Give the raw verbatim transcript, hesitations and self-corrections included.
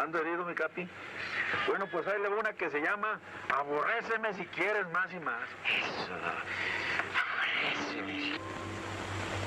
ando herido, mi capi. Bueno, pues ahí le va una que se llama Aborréceme si quieres más y más. Eso.